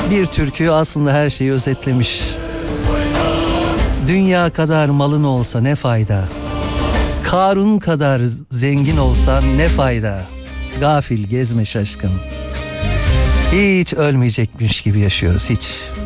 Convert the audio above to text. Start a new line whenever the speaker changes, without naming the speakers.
Bir türkü aslında her şeyi özetlemiş. Dünya kadar malın olsa ne fayda? Karun kadar zengin olsan ne fayda? Gafil gezme şaşkın. Hiç ölmeyecekmiş gibi yaşıyoruz, hiç.